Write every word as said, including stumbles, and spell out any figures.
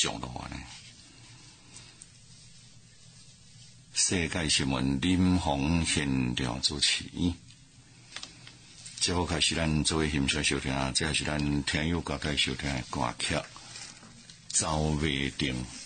降落呢。世界新闻林鸿现场主持。节目开始，咱做欣赏收听，这是咱听友交代收听的歌曲《走马灯》。